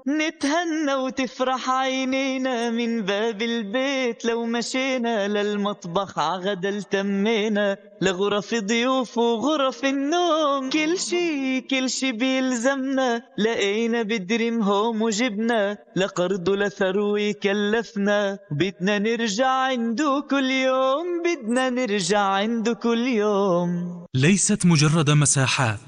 نتهنى وتفرح عينينا من باب البيت، لو مشينا للمطبخ عغدا التمينا، لغرف ضيوف وغرف النوم، كل شي بيلزمنا لقينا بدريم هوم وجبنا، لقرض ولا ثروة كلفنا، بدنا نرجع عنده كل يوم، بدنا نرجع عنده كل يوم. ليست مجرد مساحات،